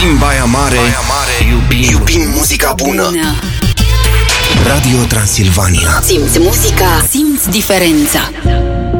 Din Baia Mare, iubim muzica bună. Radio Transilvania. Simți muzica, simți diferența.